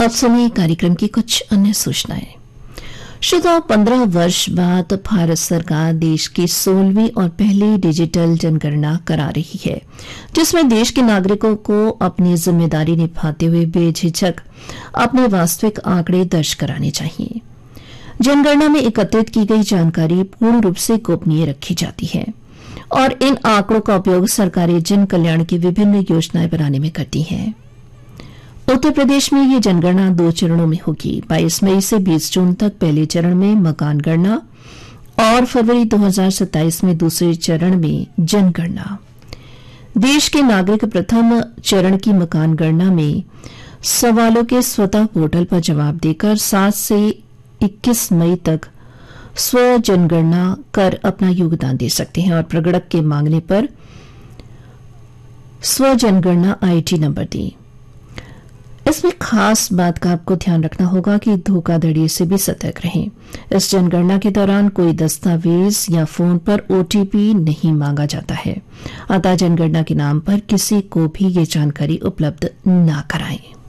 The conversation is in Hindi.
अब सुनिए कार्यक्रम की कुछ अन्य सूचनाएं। श्रोताओ, 15 वर्ष बाद भारत सरकार देश की 16वीं और पहली डिजिटल जनगणना करा रही है, जिसमें देश के नागरिकों को अपनी जिम्मेदारी निभाते हुए बेझिझक अपने वास्तविक आंकड़े दर्ज कराने चाहिए। जनगणना में एकत्रित की गई जानकारी पूर्ण रूप से गोपनीय रखी जाती है और इन आंकड़ों का उपयोग सरकारें जन कल्याण की विभिन्न योजनाएं बनाने में करती हैं। उत्तर प्रदेश में ये जनगणना 2 चरणों में होगी। 22 मई से 20 जून तक पहले चरण में मकान गणना और फरवरी 2027 में दूसरे चरण में जनगणना। देश के नागरिक प्रथम चरण की मकान गणना में सवालों के स्वतः पोर्टल पर जवाब देकर 7 से 21 मई तक स्व जनगणना कर अपना योगदान दे सकते हैं और प्रगणक के मांगने पर स्व जनगणना आईडी नंबर दें। इसमें खास बात का आपको ध्यान रखना होगा कि धोखाधड़ी से भी सतर्क रहें। इस जनगणना के दौरान कोई दस्तावेज या फोन पर ओटीपी नहीं मांगा जाता है, अतः जनगणना के नाम पर किसी को भी ये जानकारी उपलब्ध न कराएं।